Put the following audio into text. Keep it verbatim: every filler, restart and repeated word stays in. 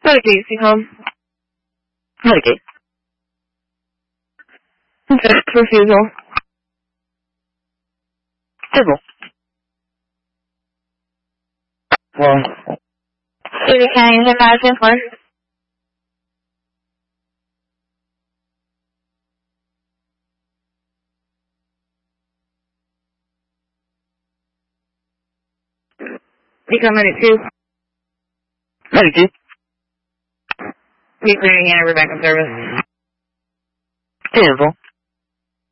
Medicaid, see home. Medicaid. Refusal. Civil. Well. City County, the Madison one. Become Medic two. Medic two. Be clearing in Rebecca service. Civil.